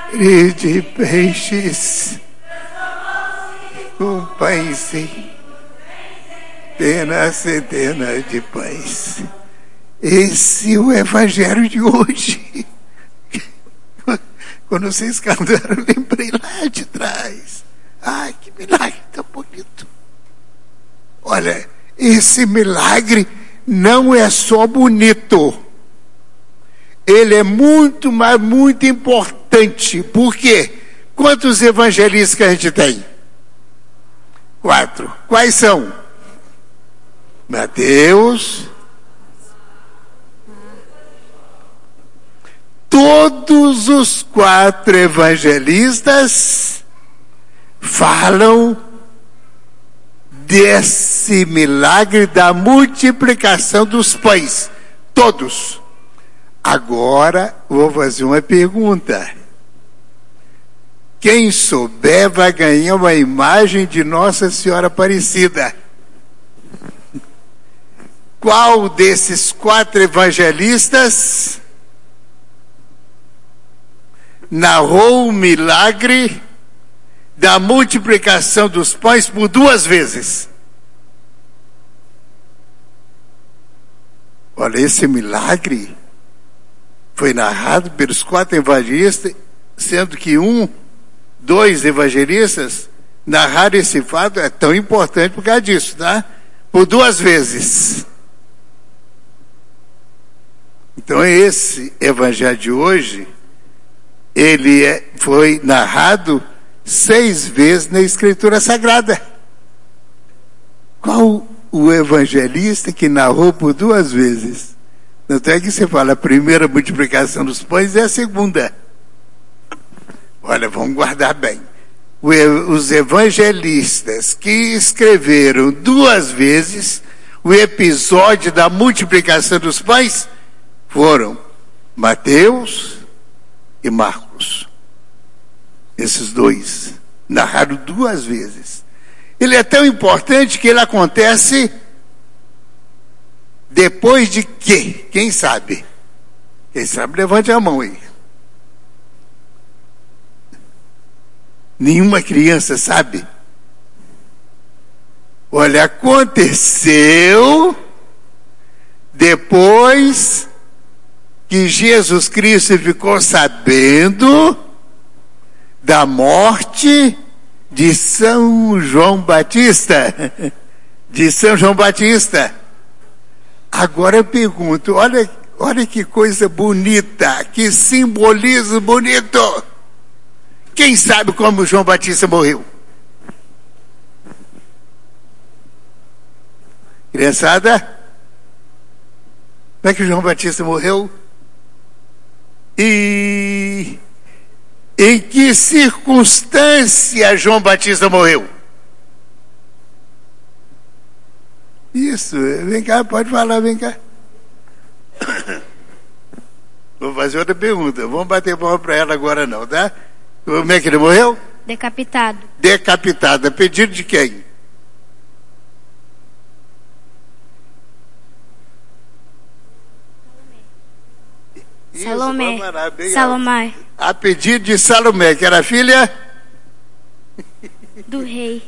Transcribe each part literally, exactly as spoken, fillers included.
de peixes com pães e centenas, centenas de pães. Esse é o evangelho de hoje. Quando vocês cantaram, eu lembrei lá de trás. Ai, que milagre tão bonito. Olha, esse milagre não é só bonito. Ele é muito, mas muito importante. Por quê? Quantos evangelistas que a gente tem? Quatro. Quais são? Mateus. Todos os quatro evangelistas falam desse milagre da multiplicação dos pães. Todos. Agora, vou fazer uma pergunta. Quem souber vai ganhar uma imagem de Nossa Senhora Aparecida. Qual desses quatro evangelistas narrou o milagre da multiplicação dos pães por duas vezes? Olha, esse milagre foi narrado pelos quatro evangelistas, sendo que um, dois evangelistas narraram esse fato. É tão importante por causa disso, tá? Por duas vezes. Então esse evangelho de hoje, ele é, foi narrado seis vezes na Escritura Sagrada. Qual o evangelista que narrou por duas vezes? Tanto é que você fala, a primeira multiplicação dos pães é a segunda. Olha, vamos guardar bem. Os evangelistas que escreveram duas vezes o episódio da multiplicação dos pães foram Mateus e Marcos. Esses dois narraram duas vezes. Ele é tão importante que ele acontece depois de quê? Quem sabe? Quem sabe, levante a mão aí. Nenhuma criança sabe? Olha, aconteceu depois que Jesus Cristo ficou sabendo da morte de São João Batista. De São João Batista. Agora eu pergunto, olha, olha que coisa bonita, que simbolismo bonito. Quem sabe como João Batista morreu? Criançada? Como é que João Batista morreu? E em que circunstância João Batista morreu? Isso, vem cá, pode falar, vem cá. Vou fazer outra pergunta, vamos bater palma para ela agora não, tá? Como é que ele morreu? Decapitado. Decapitado, a pedido de quem? Salomé. Isso, Salomé. A pedido de Salomé, que era filha? Do rei.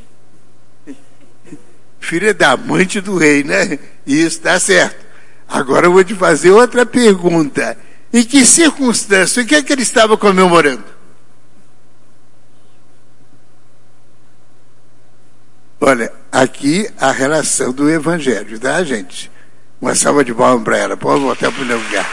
Filha da amante do rei, né? Isso, está certo. Agora eu vou te fazer outra pergunta. Em que circunstância, o que é que ele estava comemorando? Olha, aqui a relação do evangelho, tá, gente? Uma salva de palmas para ela. Pode voltar para o meu lugar.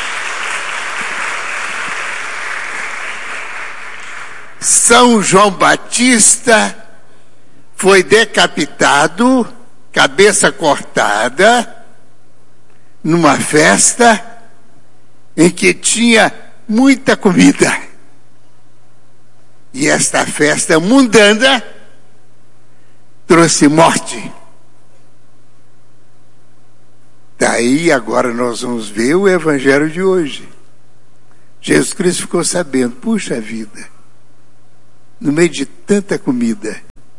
São João Batista foi decapitado, cabeça cortada, numa festa em que tinha muita comida. E esta festa mundana trouxe morte. Daí agora nós vamos ver o evangelho de hoje. Jesus Cristo ficou sabendo, puxa vida, no meio de tanta comida,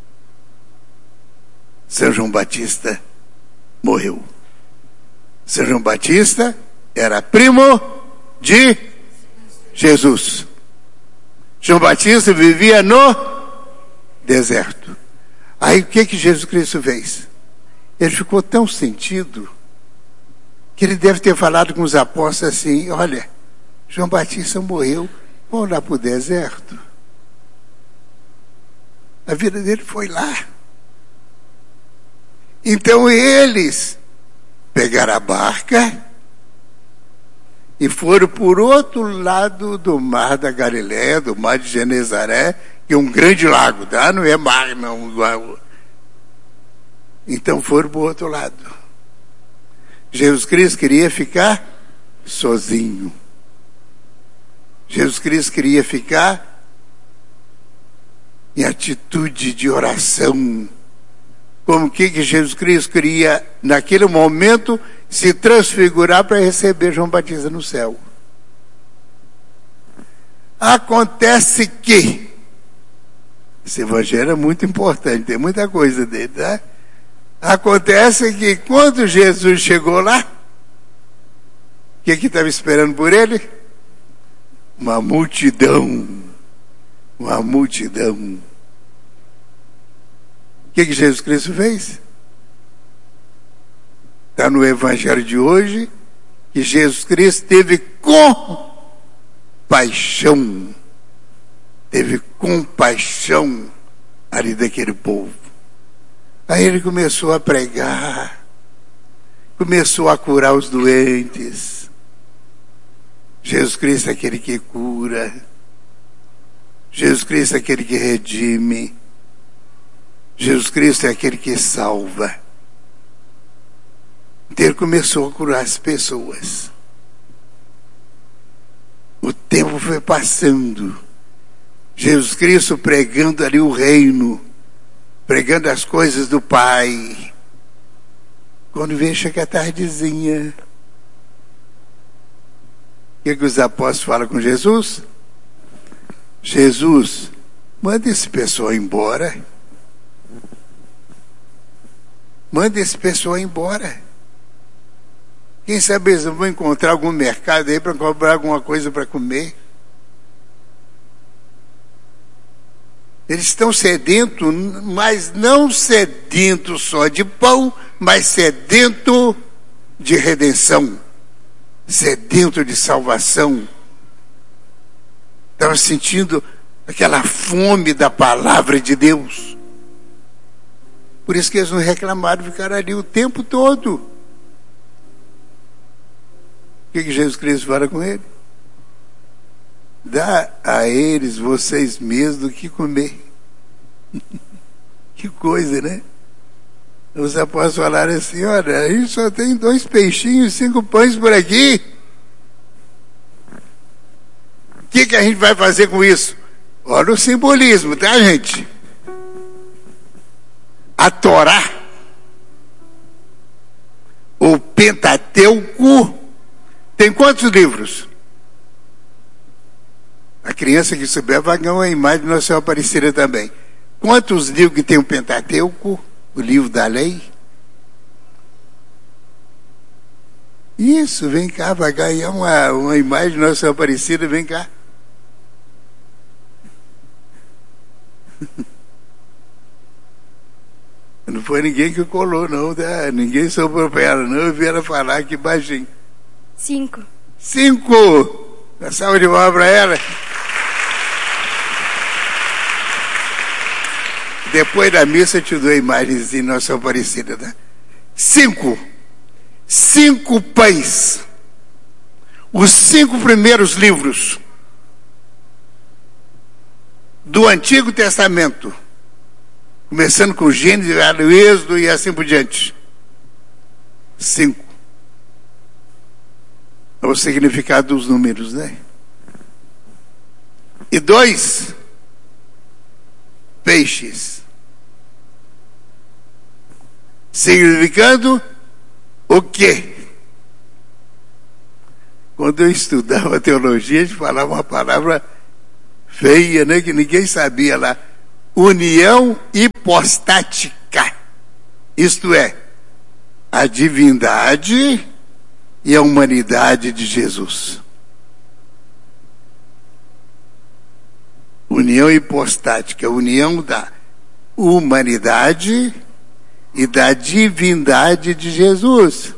São João Batista morreu. São João Batista era primo de Jesus. João Batista vivia no deserto. Aí o que que Jesus Cristo fez? Ele ficou tão sentido que ele deve ter falado com os apóstolos assim: olha, João Batista morreu, vamos lá para o deserto. A vida dele foi lá. Então eles pegaram a barca e foram por outro lado do mar da Galileia, do mar de Genezaré, que é um grande lago, tá? Não é mar, não. Então foram para o outro lado. Jesus Cristo queria ficar sozinho. Jesus Cristo queria ficar em atitude de oração. Como que, que Jesus Cristo queria, naquele momento, se transfigurar para receber João Batista no céu. Acontece que esse evangelho é muito importante, tem muita coisa dele, tá? Acontece que quando Jesus chegou lá, o que que estava esperando por ele? Uma multidão. Uma multidão. O que que Jesus Cristo fez? Está no evangelho de hoje que Jesus Cristo teve compaixão. Teve compaixão ali daquele povo. Aí ele começou a pregar, começou a curar os doentes. Jesus Cristo é aquele que cura. Jesus Cristo é aquele que redime. Jesus Cristo é aquele que salva. Então ele começou a curar as pessoas. O tempo foi passando. Jesus Cristo pregando ali o reino, pregando as coisas do Pai. Quando veio, chega a tardezinha. O que, que os apóstolos falam com Jesus? Jesus, manda esse pessoal embora. Manda esse pessoal embora. Quem sabe eles vão encontrar algum mercado aí para comprar alguma coisa para comer. Eles estão sedentos, mas não sedentos só de pão, mas sedento de redenção, sedento de salvação. Estava sentindo aquela fome da palavra de Deus. Por isso que eles não reclamaram, ficaram ali o tempo todo. O que, que Jesus Cristo fala com ele? Dá a eles, vocês mesmos, o que comer. Que coisa, né? Os apóstolos falaram assim: olha, a gente só tem dois peixinhos e cinco pães por aqui. O que, que a gente vai fazer com isso? Olha o simbolismo, tá, gente? A Torá, o Pentateuco, tem quantos livros? A criança que souber vai ganhar uma imagem de Nossa Senhora Aparecida também. Quantos livros que tem o Pentateuco, o livro da lei? Isso, vem cá, vai ganhar uma, uma imagem de Nossa Senhora Aparecida, vem cá. Não foi ninguém que colou, não, tá? Ninguém sobrou para ela, não. Eu vi ela falar aqui baixinho. Cinco. Cinco! Uma salva de palmas para ela. Depois da missa eu te dou imagens de Nossa Senhora Aparecida, tá? Cinco. Cinco pães. Os cinco primeiros livros do Antigo Testamento. Começando com Gênesis, Êxodo e assim por diante. Cinco. É o significado dos números, né? E dois, peixes. Significando o quê? Quando eu estudava teologia, a gente falava uma palavra feia, né? Que ninguém sabia lá. União hipostática. Isto é, a divindade e a humanidade de Jesus. união hipostática, união da humanidade e da divindade de Jesus.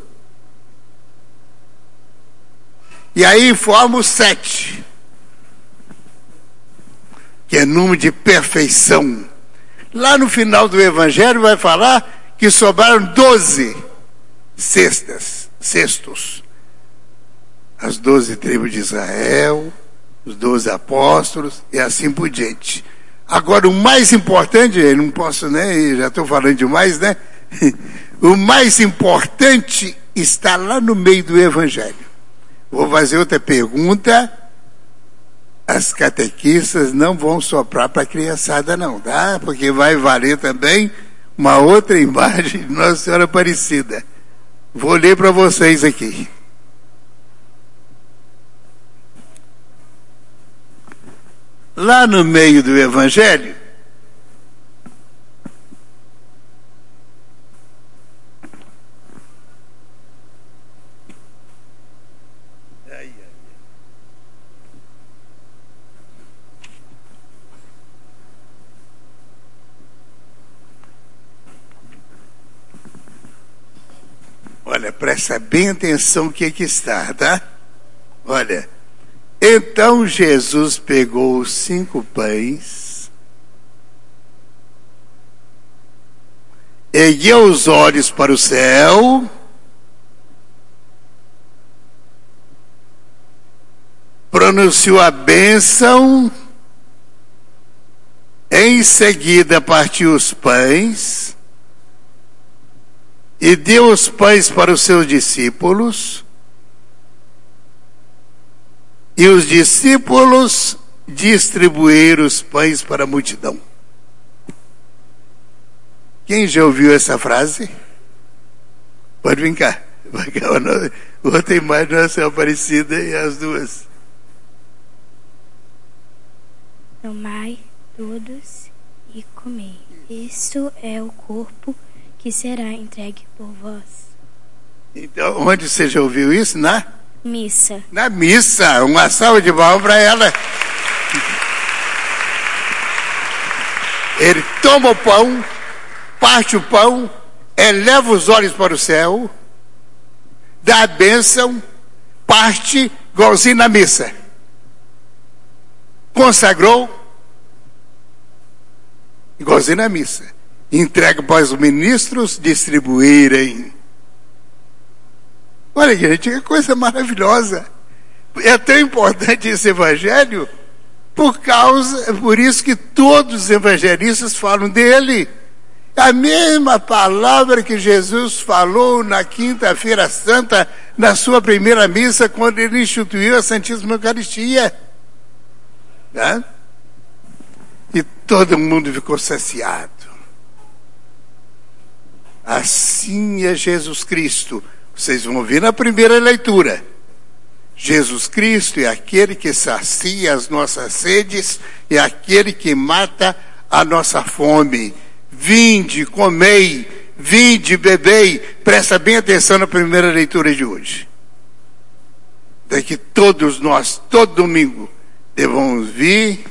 E aí forma o sete, que é número de perfeição. Lá no final do Evangelho vai falar que sobraram doze cestas, cestos. As doze tribos de Israel, os doze apóstolos e assim por diante. Agora, o mais importante, eu não posso, né? Já estou falando demais, né? O mais importante está lá no meio do Evangelho. Vou fazer outra pergunta. As catequistas não vão soprar para a criançada, não, tá? Porque vai valer também uma outra imagem de Nossa Senhora Aparecida. Vou ler para vocês aqui. Lá no meio do Evangelho, olha, presta bem atenção o que aqui está, tá? Olha, então Jesus pegou os cinco pães, ergueu os olhos para o céu, pronunciou a bênção, em seguida partiu os pães, e deu os pães para os seus discípulos, e os discípulos distribuíram os pães para a multidão. Quem já ouviu essa frase? Pode vir cá. Outra imagem Nossa Senhora Aparecida e as duas. Tomai todos e comei. Isto é o corpo que será entregue por vós. Então, onde você já ouviu isso? Na missa. Na missa. Uma salva de palmas para ela. Ele toma o pão, parte o pão, eleva os olhos para o céu, dá a bênção, parte, igualzinho na missa. Consagrou, igualzinho na missa. Entrega para os ministros distribuírem. Olha, gente, que coisa maravilhosa. É tão importante esse evangelho, por causa, por isso que todos os evangelistas falam dele. A mesma palavra que Jesus falou na quinta-feira santa, na sua primeira missa, quando ele instituiu a Santíssima Eucaristia. Né? E todo mundo ficou saciado. Assim é Jesus Cristo. Vocês vão ver na primeira leitura. Jesus Cristo é aquele que sacia as nossas sedes, é aquele que mata a nossa fome. Vinde, comei, vinde, bebei. Presta bem atenção na primeira leitura de hoje. É que todos nós, todo domingo, devemos vir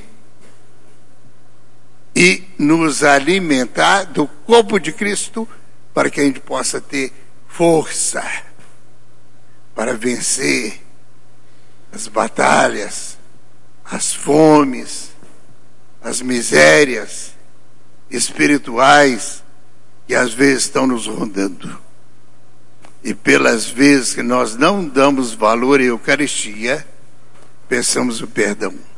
e nos alimentar do corpo de Cristo, para que a gente possa ter força para vencer as batalhas, as fomes, as misérias espirituais que às vezes estão nos rondando. E pelas vezes que nós não damos valor à Eucaristia, peçamos o perdão.